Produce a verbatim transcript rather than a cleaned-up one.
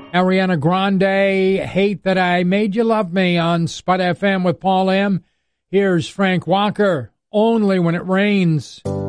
Ariana Grande, Hate That I Made You Love Me on Spud F M with Paul M. Here's Frank Walker, Only When It Rains.